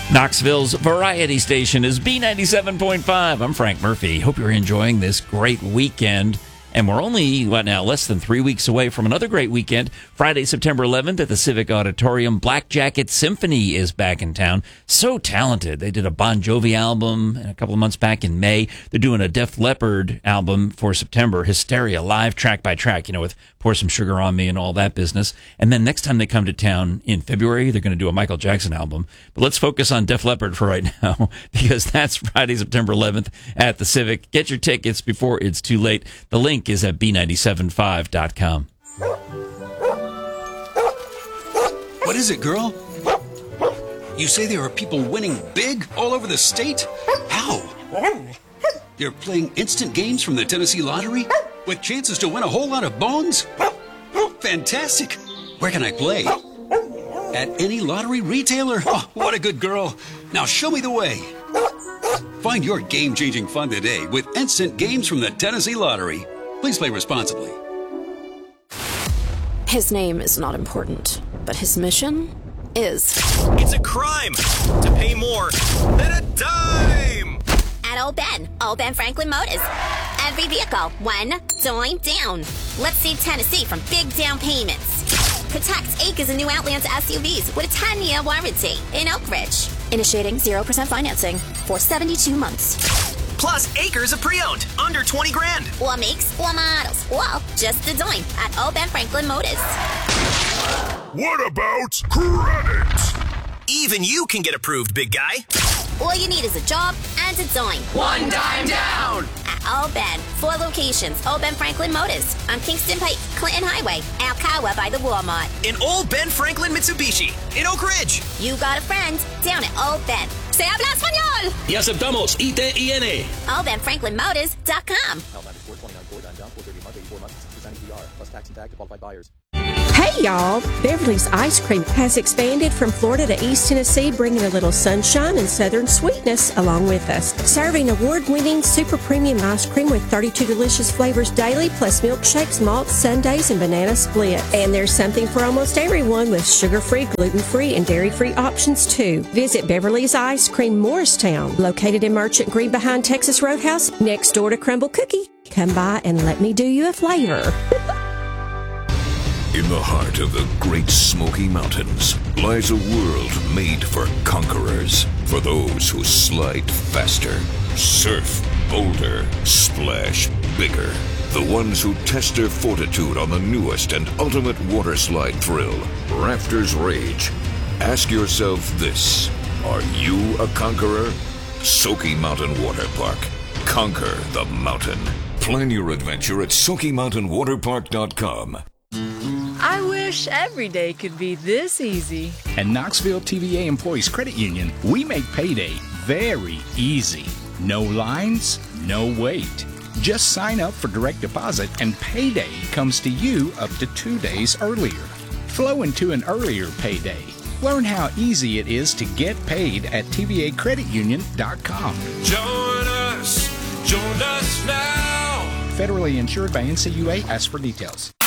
Knoxville's variety station is B97.5. I'm Frank Murphy. Hope you're enjoying this great weekend. And we're only, less than 3 weeks away from another great weekend. Friday, September 11th at the Civic Auditorium. Black Jacket Symphony is back in town. So talented. They did a Bon Jovi album a couple of months back in May. They're doing a Def Leppard album for September. Hysteria, live track by track, with Pour Some Sugar on Me and all that business. And then next time they come to town in February, they're going to do a Michael Jackson album. But let's focus on Def Leppard for right now, because that's Friday, September 11th at the Civic. Get your tickets before it's too late. The link is at b975.com. What is it, girl? You say there are people winning big all over the state? How? They're playing instant games from the Tennessee Lottery with chances to win a whole lot of bones? Fantastic! Where can I play? At any lottery retailer? Oh, what a good girl. Now show me the way. Find your game-changing fun today with instant games from the Tennessee Lottery. Please play responsibly. His name is not important, but his mission is. It's a crime to pay more than a dime! At Old Ben Franklin Motors. Every vehicle, one dime down. Let's save Tennessee from big down payments. Protect acres of new Outlands SUVs with a 10-year warranty in Oak Ridge. Initiating 0% financing for 72 months. Plus acres of pre-owned, under 20 grand. Or makes, or models, or just a dime at Old Ben Franklin Motors. What about credit? Even you can get approved, big guy. All you need is a job and a dime. One dime down! At Old Ben, 4 locations. Old Ben Franklin Motors on Kingston Pike, Clinton Highway, Alcoa by the Walmart. In Old Ben Franklin Mitsubishi, in Oak Ridge. You got a friend down at Old Ben. Se habla español! Y aceptamos ITIN. OldBenFranklinMotors.com. Hey y'all, Beverly's Ice Cream has expanded from Florida to East Tennessee, bringing a little sunshine and southern sweetness along with us. Serving award-winning super premium ice cream with 32 delicious flavors daily, plus milkshakes, malts, sundaes, and banana split. And there's something for almost everyone with sugar-free, gluten-free, and dairy-free options too. Visit Beverly's Ice Cream Morristown, located in Merchant Green behind Texas Roadhouse, next door to Crumble Cookie. Come by and let me do you a flavor. In the heart of the Great Smoky Mountains lies a world made for conquerors, for those who slide faster, surf bolder, splash bigger, the ones who test their fortitude on the newest and ultimate water slide thrill, Rafters Rage. Ask yourself this: are you a conqueror? Smoky Mountain Water Park. Conquer the mountain. Plan your adventure at SmokyMountainWaterPark.com. I wish every day could be this easy. At Knoxville TVA Employees Credit Union, we make payday very easy. No lines, no wait. Just sign up for direct deposit and payday comes to you up to 2 days earlier. Flow into an earlier payday. Learn how easy it is to get paid at tvacreditunion.com. Join us now. Federally insured by NCUA. Ask for details.